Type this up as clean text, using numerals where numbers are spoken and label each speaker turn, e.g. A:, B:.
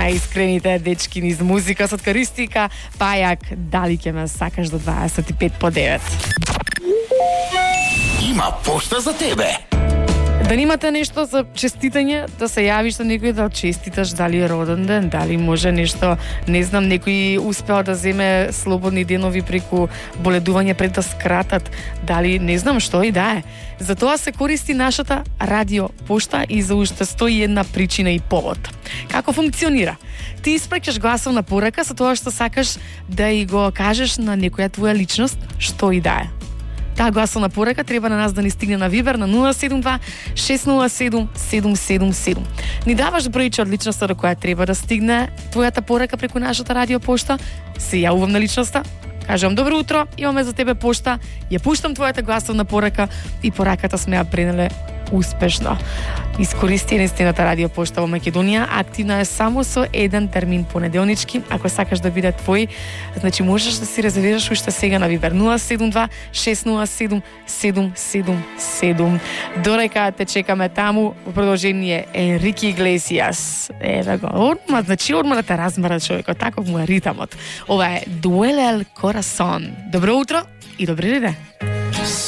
A: најискрените дечки низ музика со Каристика, Пајак, дали ќе ме сакаш до 25 по 9.
B: Има пошта за тебе.
A: Да имате нешто за честитање, да се јавиш на некој да честиташ, дали е роден ден, дали може нешто, не знам, некој успеал да земе слободни денови преку боледување пред да скратат, дали не знам што и да е. За тоа се користи нашата радио пошта и за уште 101 причина и повод. Како функционира? Ти испраќаш гласовна порака со тоа што сакаш да и го кажеш на некоја твоја личност, што и да е. Таа гласовна порака треба на нас да ни стигне на Вибер на 072 607 777. Ни даваш бројче од личноста до која треба да стигне твојата порака преку нашата радио пошта, се јавувам на личноста, кажам добро утро, имаме за тебе пошта, ја пуштам твојата гласовна порака и пораката сме ја пренеле успешно. Искористи единствената радио пошта во Македонија, активна е само со еден термин понеделнички. Ако сакаш да биде твој, значи можеш да си резервираш уште сега на Вибер 072 607 777. Дорека те чекаме таму, во продолжение Енрике Иглесиас. Еве го, одма да те размара човекот, таков му е ритамот. Ова е Дуеле ал Корасон. Добро утро и добри ден.